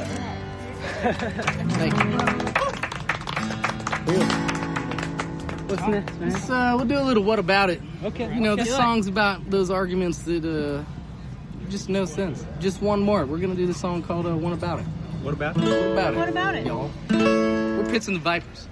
Thank you. Cool. What's next, man? We'll do a little What About It. Okay. You know, this song's about those arguments that just no sense. Just one more. We're going to do the song called What About It. What about it? What about it? What about it? Y'all. We're Pits and the Vipers.